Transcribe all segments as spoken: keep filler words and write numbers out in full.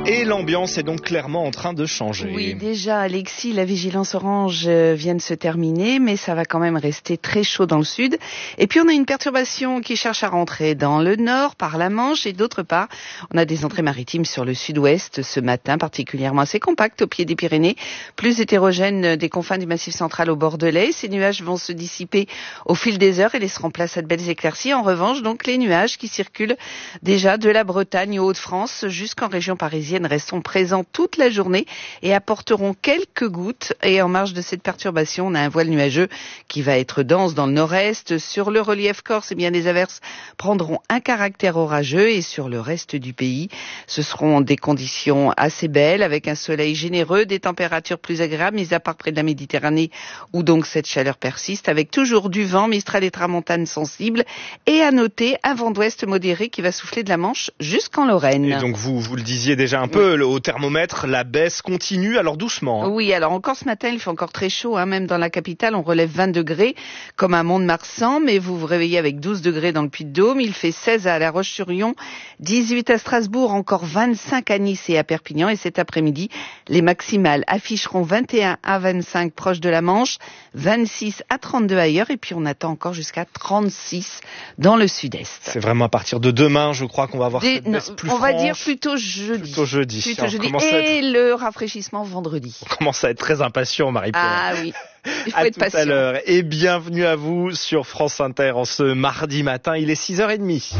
Et l'ambiance est donc clairement en train de changer. Oui, déjà, Alexis, la vigilance orange vient de se terminer, mais ça va quand même rester très chaud dans le sud. Et puis, on a une perturbation qui cherche à rentrer dans le nord, par la Manche, et d'autre part, on a des entrées maritimes sur le sud-ouest ce matin, particulièrement assez compactes au pied des Pyrénées, plus hétérogènes des confins du Massif central au Bordelais. Ces nuages vont se dissiper au fil des heures et laisseront place à de belles éclaircies. En revanche, donc, les nuages qui circulent déjà de la Bretagne aux Hauts-de-France jusqu'en région parisienne resteront présents toute la journée et apporteront quelques gouttes. Et en marge de cette perturbation, on a un voile nuageux qui va être dense dans le nord-est. Sur le relief corse, eh bien, les averses prendront un caractère orageux et sur le reste du pays, ce seront des conditions assez belles avec un soleil généreux, des températures plus agréables, mis à part près de la Méditerranée où donc cette chaleur persiste, avec toujours du vent, mistral et tramontane sensibles. Et à noter un vent d'ouest modéré qui va souffler de la Manche jusqu'en Lorraine. Et donc vous, vous le disiez déjà un peu, oui. Au thermomètre, la baisse continue, alors doucement. Hein. Oui, alors encore ce matin, il fait encore très chaud, hein, même dans la capitale, on relève vingt degrés, comme à Mont-de-Marsan, mais vous vous réveillez avec douze degrés dans le Puy-de-Dôme, il fait seize à La Roche-sur-Yon, dix-huit à Strasbourg, encore vingt-cinq à Nice et à Perpignan, et cet après-midi, les maximales afficheront vingt et un à vingt-cinq proches de la Manche, vingt-six à trente-deux ailleurs, et puis on attend encore jusqu'à trente-six dans le sud-est. C'est vraiment à partir de demain, je crois qu'on va avoir Des, cette baisse non, plus on franche. va dire plutôt jeudi. Plutôt jeudi. Plutôt jeudi. Et être... le rafraîchissement vendredi. On commence à être très impatient, Marie-Pierre. Ah oui, il faut à être tout patient. À l'heure. Et bienvenue à vous sur France Inter en ce mardi matin, il est six heures trente.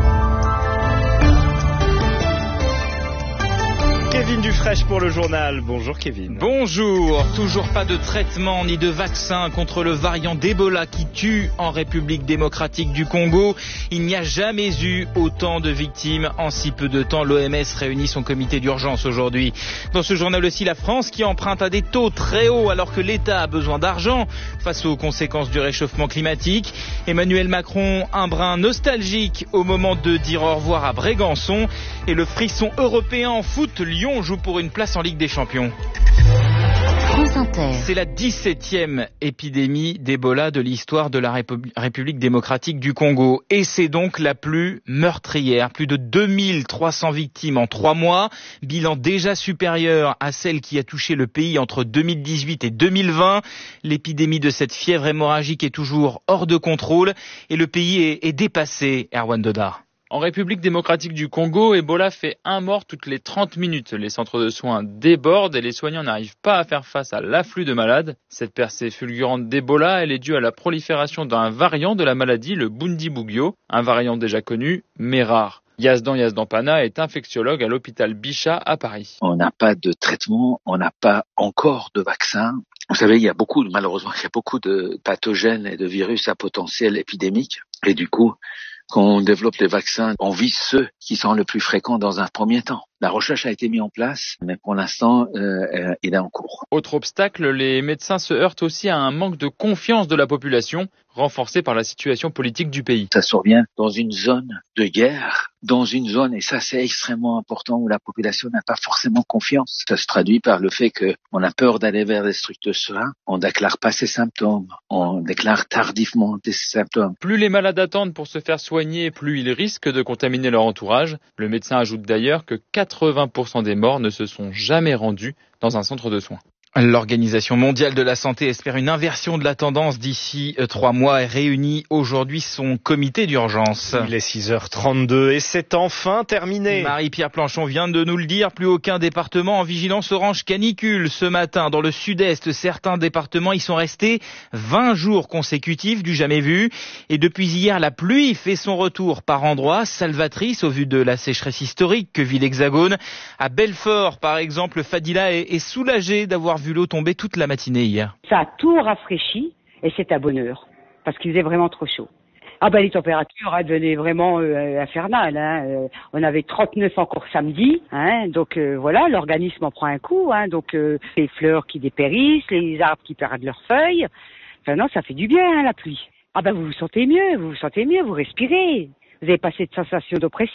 Kevin Dufresne pour le journal. Bonjour Kevin. Bonjour. Toujours pas de traitement ni de vaccin contre le variant d'Ebola qui tue en République démocratique du Congo. Il n'y a jamais eu autant de victimes en si peu de temps. L'O M S réunit son comité d'urgence aujourd'hui. Dans ce journal aussi, la France qui emprunte à des taux très hauts alors que l'État a besoin d'argent face aux conséquences du réchauffement climatique. Emmanuel Macron, un brin nostalgique au moment de dire au revoir à Brégançon. Et le frisson européen en foot, Lyon joue pour une place en Ligue des Champions. France Inter. C'est la dix-septième épidémie d'Ebola de l'histoire de la Répu- République démocratique du Congo. Et c'est donc la plus meurtrière. Plus de deux mille trois cents victimes en trois mois. Bilan déjà supérieur à celle qui a touché le pays entre deux mille dix-huit et deux mille vingt. L'épidémie de cette fièvre hémorragique est toujours hors de contrôle. Et le pays est, est dépassé, Erwan Doda. En République démocratique du Congo, Ebola fait un mort toutes les trente minutes. Les centres de soins débordent et les soignants n'arrivent pas à faire face à l'afflux de malades. Cette percée fulgurante d'Ebola, elle est due à la prolifération d'un variant de la maladie, le Bundibugyo, un variant déjà connu, mais rare. Yazdan Yazdan-Pana est infectiologue à l'hôpital Bichat à Paris. On n'a pas de traitement, on n'a pas encore de vaccin. Vous savez, il y a beaucoup, malheureusement, il y a beaucoup de pathogènes et de virus à potentiel épidémique. Et du coup, quand on développe les vaccins, on vise ceux qui sont le plus fréquents dans un premier temps. La recherche a été mise en place, mais pour l'instant, euh, il est en cours. Autre obstacle, les médecins se heurtent aussi à un manque de confiance de la population, renforcé par la situation politique du pays. Ça survient dans une zone de guerre, dans une zone, et ça c'est extrêmement important, où la population n'a pas forcément confiance. Ça se traduit par le fait qu'on a peur d'aller vers des structures de soins, on déclare pas ses symptômes, on déclare tardivement des symptômes. Plus les malades attendent pour se faire soigner, plus ils risquent de contaminer leur entourage. Le médecin ajoute d'ailleurs que quatre-vingts pour cent des morts ne se sont jamais rendus dans un centre de soins. L'Organisation mondiale de la santé espère une inversion de la tendance d'ici trois mois et réunit aujourd'hui son comité d'urgence. Il est six heures trente-deux et c'est enfin terminé. Marie-Pierre Planchon vient de nous le dire, plus aucun département en vigilance orange canicule ce matin. Dans le sud-est, certains départements y sont restés vingt jours consécutifs, du jamais vu. Et depuis hier, la pluie fait son retour par endroits, salvatrice au vu de la sécheresse historique que vit l'Hexagone. À Belfort, par exemple, Fadila est, est soulagée d'avoir vu l'eau tomber toute la matinée hier. Ça a tout rafraîchi et c'est à bonne heure parce qu'il faisait vraiment trop chaud. Ah ben les températures hein, devenaient vraiment euh, infernales. Hein. Euh, on avait trente-neuf encore samedi, hein, donc euh, voilà, l'organisme en prend un coup. Hein, donc euh, les fleurs qui dépérissent, les arbres qui perdent leurs feuilles. Enfin non, ça fait du bien hein, la pluie. Ah ben vous vous sentez mieux, vous vous sentez mieux, vous respirez. Vous avez pas cette sensation d'oppression.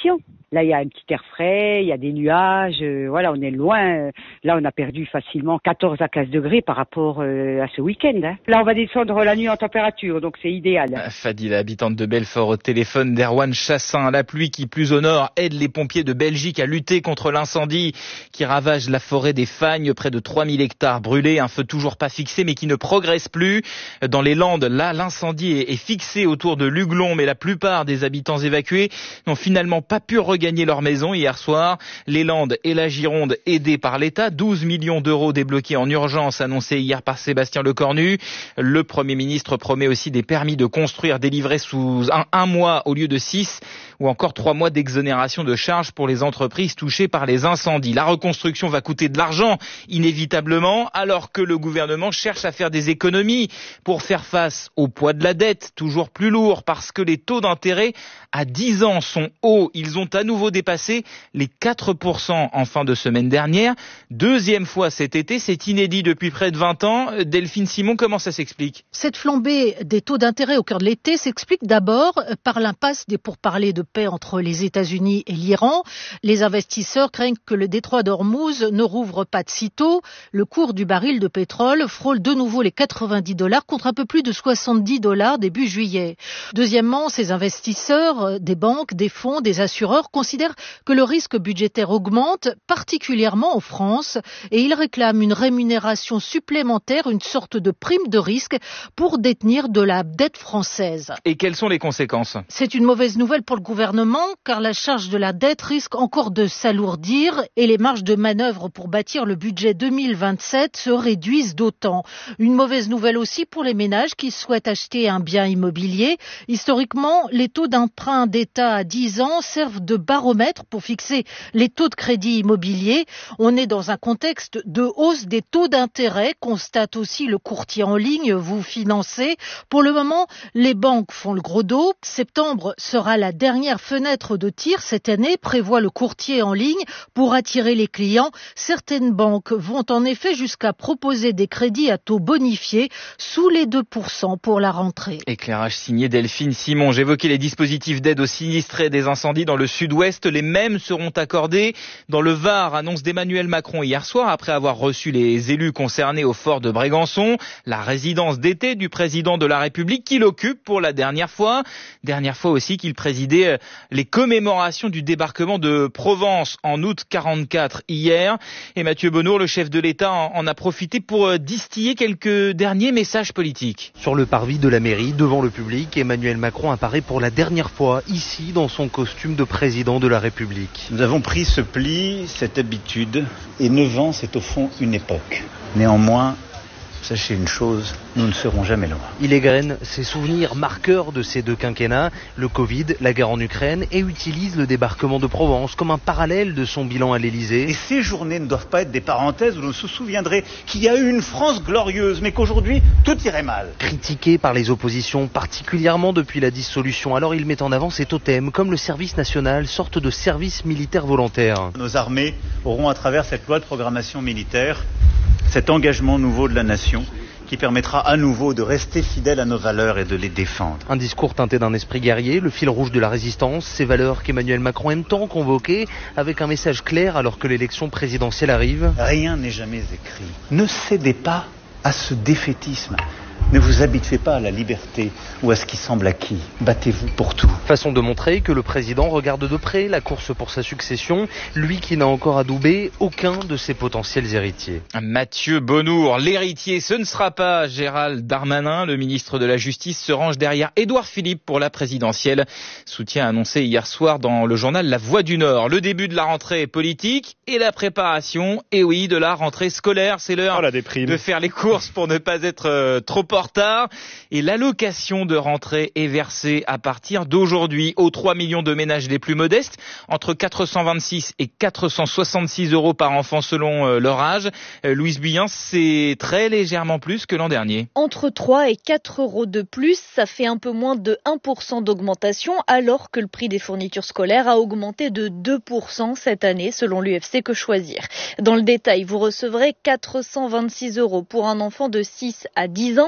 Là, il y a un petit air frais, il y a des nuages, euh, voilà, on est loin. Là, on a perdu facilement quatorze à quinze degrés par rapport euh, à ce week-end. Hein. Là, on va descendre la nuit en température, donc c'est idéal. Fadila, habitante de Belfort, au téléphone d'Erwan Chassin. La pluie qui, plus au nord, aide les pompiers de Belgique à lutter contre l'incendie qui ravage la forêt des Fagnes. Près de trois mille hectares brûlés, un feu toujours pas fixé mais qui ne progresse plus. Dans les Landes, là, l'incendie est fixé autour de Luglon, mais la plupart des habitants évacués n'ont finalement pas pu regagner leur maison hier soir. Les Landes et la Gironde aidés par l'État, douze millions d'euros débloqués en urgence annoncés hier par Sébastien Lecornu. Le Premier ministre promet aussi des permis de construire délivrés sous un, un mois au lieu de six, ou encore trois mois d'exonération de charges pour les entreprises touchées par les incendies. La reconstruction va coûter de l'argent, inévitablement, alors que le gouvernement cherche à faire des économies pour faire face au poids de la dette, toujours plus lourd, parce que les taux d'intérêt à dix ans sont hauts. Ils ont à nouveau dépassé les quatre pour cent en fin de semaine dernière. Deuxième fois cet été, c'est inédit depuis près de vingt ans. Delphine Simon, comment ça s'explique? Cette flambée des taux d'intérêt au cœur de l'été s'explique d'abord par l'impasse des pourparlers de paix entre les États-Unis et l'Iran. Les investisseurs craignent que le détroit d'Ormuz ne rouvre pas de sitôt. Le cours du baril de pétrole frôle de nouveau les quatre-vingt-dix dollars contre un peu plus de soixante-dix dollars début juillet. Deuxièmement, ces investisseurs, des banques, des fonds, des assureurs considèrent que le risque budgétaire augmente, particulièrement en France, et ils réclament une rémunération supplémentaire, une sorte de prime de risque pour détenir de la dette française. Et quelles sont les conséquences? C'est une mauvaise nouvelle pour le gouvernement, car la charge de la dette risque encore de s'alourdir et les marges de manœuvre pour bâtir le budget deux mille vingt-sept se réduisent d'autant. Une mauvaise nouvelle aussi pour les ménages qui souhaitent acheter un bien immobilier. Historiquement, les taux d'emprunt d'État à dix ans servent de baromètre pour fixer les taux de crédit immobilier. On est dans un contexte de hausse des taux d'intérêt, constate aussi le courtier en ligne Vous Financez. Pour le moment, les banques font le gros dos. Septembre sera la dernière fenêtre de tir cette année, prévoit le courtier en ligne, pour attirer les clients. Certaines banques vont en effet jusqu'à proposer des crédits à taux bonifiés sous les deux pour cent pour la rentrée. Éclairage signé Delphine Simon. J'évoquais les dispositifs d'aide aux sinistrés des incendies dans le sud-ouest. Les mêmes seront accordés dans le Var, annonce d'Emmanuel Macron hier soir, après avoir reçu les élus concernés au fort de Brégançon, la résidence d'été du président de la République qu'il occupe pour la dernière fois. Dernière fois aussi qu'il présidait les commémorations du débarquement de Provence en août quarante-quatre hier. Et Mathieu Bonnour, le chef de l'État, en a profité pour distiller quelques derniers messages politiques. Sur le parvis de la mairie, devant le public, Emmanuel Macron apparaît pour la dernière fois ici dans son costume de président de la République. Nous avons pris ce pli, cette habitude, et neuf ans, c'est au fond une époque. Néanmoins, sachez une chose, nous ne serons jamais loin. Il égrène ses souvenirs marqueurs de ces deux quinquennats, le Covid, la guerre en Ukraine, et utilise le débarquement de Provence comme un parallèle de son bilan à l'Élysée. Et ces journées ne doivent pas être des parenthèses où l'on se souviendrait qu'il y a eu une France glorieuse, mais qu'aujourd'hui, tout irait mal. Critiqué par les oppositions, particulièrement depuis la dissolution, alors il met en avant ses totems, comme le service national, sorte de service militaire volontaire. Nos armées auront, à travers cette loi de programmation militaire, cet engagement nouveau de la nation qui permettra à nouveau de rester fidèle à nos valeurs et de les défendre. Un discours teinté d'un esprit guerrier, le fil rouge de la résistance, ces valeurs qu'Emmanuel Macron aime tant convoquer, avec un message clair alors que l'élection présidentielle arrive. Rien n'est jamais écrit. Ne cédez pas à ce défaitisme. Ne vous habituez pas à la liberté ou à ce qui semble acquis. Battez-vous pour tout. Façon de montrer que le président regarde de près la course pour sa succession, lui qui n'a encore adoubé aucun de ses potentiels héritiers. Mathieu Bonnour, l'héritier, ce ne sera pas Gérald Darmanin. Le ministre de la Justice se range derrière Édouard Philippe pour la présidentielle. Soutien annoncé hier soir dans le journal La Voix du Nord. Le début de la rentrée politique et la préparation, et oui, de la rentrée scolaire. C'est l'heure oh, de faire les courses pour ne pas être euh, trop en retard. Et l'allocation de rentrée est versée à partir d'aujourd'hui aux trois millions de ménages les plus modestes, entre quatre cent vingt-six et quatre cent soixante-six euros par enfant selon euh, leur âge. Euh, Louise Buyens, c'est très légèrement plus que l'an dernier. Entre trois et quatre euros de plus, ça fait un peu moins de un pour cent d'augmentation, alors que le prix des fournitures scolaires a augmenté de deux pour cent cette année, selon l'U F C Que Choisir. Dans le détail, vous recevrez quatre cent vingt-six euros pour un enfant de six à dix ans,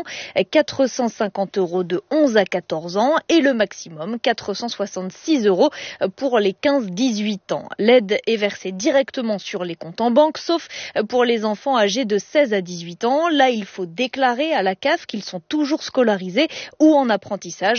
quatre cent cinquante euros de onze à quatorze ans et le maximum quatre cent soixante-six euros pour les quinze à dix-huit ans. L'aide est versée directement sur les comptes en banque, sauf pour les enfants âgés de seize à dix-huit ans. Là, il faut déclarer à la C A F qu'ils sont toujours scolarisés ou en apprentissage